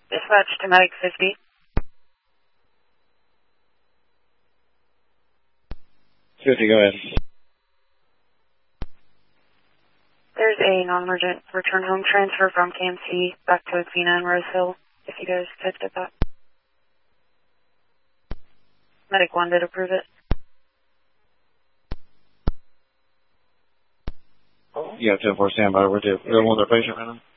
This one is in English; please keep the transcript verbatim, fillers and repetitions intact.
Dispatch to Medic fifty. fifty, go ahead. There's a non-emergent return home transfer from K M C back to Athena and Rose Hill, if you guys could get that. Medic one did approve it. You have ten four standby. We're doing one with our patient right now.